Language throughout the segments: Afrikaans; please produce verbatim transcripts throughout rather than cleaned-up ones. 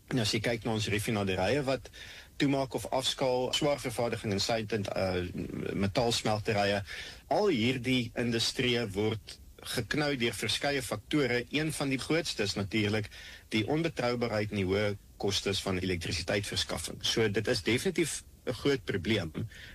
En as jy kyk na ons raffinaderye wat toemaak of afskaal, swaar vervaardiging en suidend uh, metaalsmelterye, al hierdie industrie word geknou deur verskeie faktore. Een van die grootste is natuurlik die onbetroubaarheid en die hoë kostes van elektrisiteitsverskaffing. So dit is definitief 'n groot probleem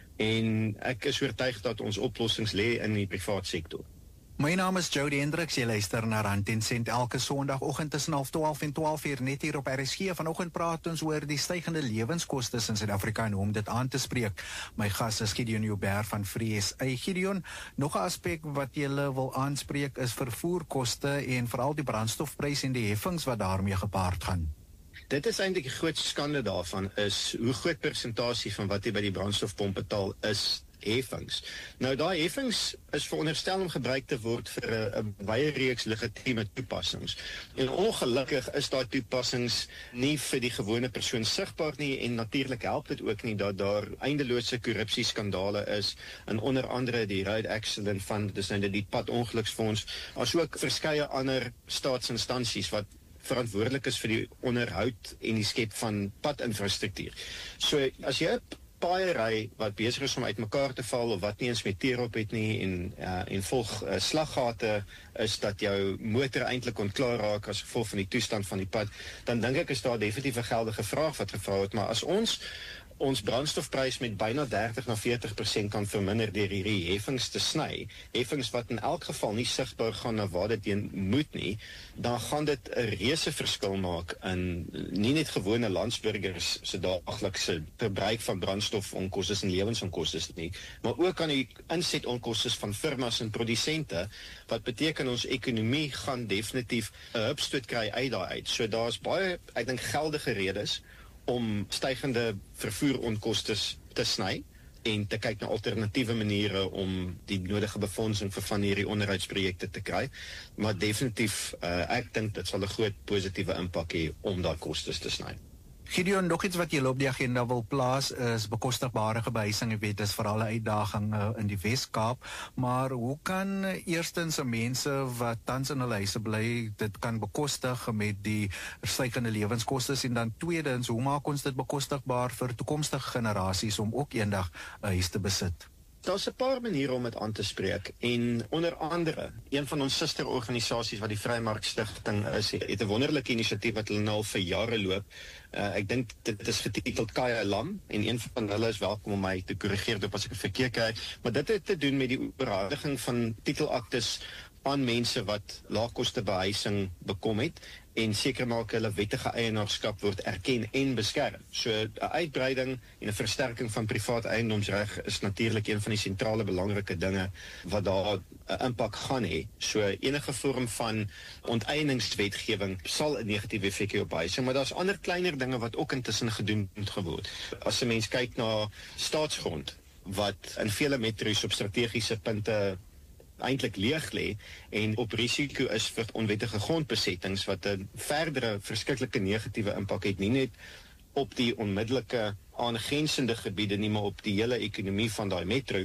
en ek is oortuig dat ons oplossings lê in die privaat sektor. My naam is Jody Hendricks, jy luister na Rand en Sent elke Sondagoggend tussen half twaalf en twaalf uur net hier op R S G. Vanoggend praat ons oor die stygende lewenskostes in Suid-Afrika en hoe om dit aan te spreek. My gas is Gideon Joubert van Free S A. Gideon, nog 'n aspek wat jy wil aanspreek is vervoerkoste en veral die brandstofprys en die heffings wat daarmee gepaard gaan. Dit is eintlik die groot skande daarvan is hoe groot persentasie van wat jy by die brandstofpomp betaal is heffings. Nou daai heffings is veronderstel om gebruik te word vir 'n baie reeks legitieme toepassings. En ongelukkig is daai toepassings nie vir die gewone persoon sigbaar nie en natuurlik help dit ook nie dat daar eindelose korrupsieskandale is en onder andere die Road Accident Fund, dis nou die padongeluksfonds, asook verskeie ander staatsinstansies wat verantwoordelik is vir die onderhoud en die skep van padinfrastruktuur. So as jy paai ry wat besig is om uitmekaar te val of wat nie eens met teerop het nie en uh, en volg uh, slaggate is dat jou motor eintlik ontklaar raak as gevolg van die toestand van die pad, dan dink ek is daar definitief 'n geldige vraag wat gevra word, maar as ons ons brandstofprys met byna dertig na veertig persent kan verminder deur hierdie heffings te sny, heffings wat in elk geval nie sigbaar gaan na waar dit heen moet nie, dan gaan dit 'n reuse verskil maak in nie net gewone landsburgers se daaglikse verbruik van brandstofonkostes en lewensonkostes nie, maar ook aan die insetonkostes van firmas en produsente, wat beteken ons ekonomie gaan definitief 'n hupstoot kry uit daai uit. So daar's baie, ek dink, geldige redes om stygende vervoeronkostes te sny en te kyk na alternatiewe maniere om die nodige befondsing vir van hierdie onderhoudsprojekte te kry, maar definitief, uh, ek dink dit sal 'n groot positiewe impak hê om daai kostes te sny. Gideon, nog iets wat jy op die agenda wil plaas is bekostigbare behuising. Ek weet, dis veral 'n uitdaging uh, in die Wes-Kaap, maar hoe kan uh, eerstens mense wat tans in hulle huise bly dit kan bekostig met die stygende lewenskostes, en dan tweedens, hoe maak ons dit bekostigbaar vir toekomstige generasies om ook eendag 'n huis te besit? Daar's 'n paar maniere om dit aan te spreek en onder andere, een van ons susterorganisasies wat die Vrymark Stichting is, het 'n wonderlike inisiatief wat hulle nou al vir jare loop. Uh, ek dink dit is getiteld Kaya Lam en een van hulle is welkom om my te korrigeer dop as ek 'n verkeer kry, maar dit het te doen met die oorhandiging van titelaktes aan mense wat laagkoste behuising bekom het en seker maak hulle wettige eienaarskap word erken en beskerm. So 'n uitbreiding en 'n versterking van privaat eiendomsreg is natuurlik een van die sentrale belangrike dinge wat daar 'n impak gaan hê. So enige vorm van onteieningswetgewing sal 'n negatiewe effek hê op behuising, maar daar's ander kleiner dinge wat ook intussen gedoen moet geword. As 'n mens kyk na staatsgrond wat in vele metro's op strategiese punte eintlik leeg lê en op risiko is vir onwettige grondbesettings wat 'n verdere verskriklike negatiewe impak het, nie net op die onmiddellike aangrensende gebiede nie, maar op die hele ekonomie van daai metro.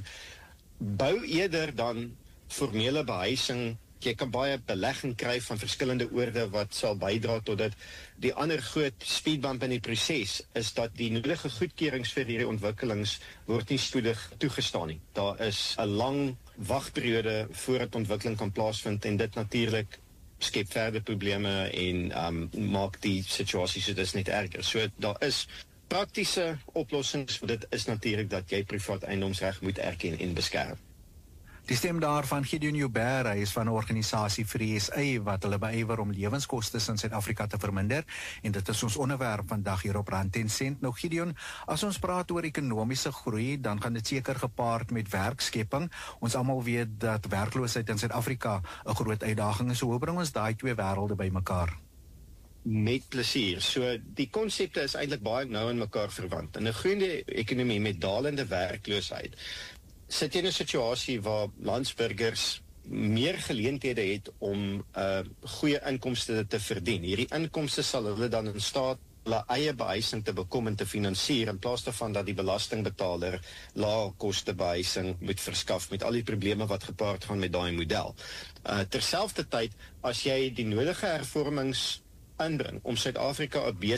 Bou eerder dan formele behuising. Jy kan baie belegging kry van verskillende oorde wat sal bydra tot dit. Die ander groot speedbump in die proses is dat die nodige goedkeurings vir hierdie ontwikkelings word nie spoedig toegestaan nie. Daar is 'n lang wagperiode voordat ontwikkeling kan plaasvind en dit natuurlik skep verder probleme en um, maak die situasie so dis net erger. So daar is praktiese oplossings. Dit is natuurlik dat jy privaat eiendomsreg moet erken en beskerm. Die stem daarvan Gideon Joubert, hy is van 'n organisasie Free S A wat hulle beywer om lewenskostes in Suid-Afrika te verminder, en dit is ons onderwerp vandag hier op Rand en Sent. Nou Gideon, as ons praat oor ekonomiese groei, dan gaan dit seker gepaard met werkskepping. Ons almal weet dat werkloosheid in Suid-Afrika 'n groot uitdaging is. So hoe bring ons daai twee wêrelde bymekaar? Met plesier. So die konsepte is eintlik baie nou in mekaar verwant. In 'n groeiende ekonomie met dalende werkloosheid sit jy in 'n situasie waar landsburgers meer geleenthede het om uh, goeie inkomste te verdien. Hierdie inkomste sal hulle dan in staat hulle eie behuising te bekom en te finansier, in plaas daarvan dat die belastingbetaler lae koste behuising moet verskaf met al die probleme wat gepaard gaan met daai model. Uh, terselfdertyd, as jy die nodige hervormings inbring om Suid-Afrika 'n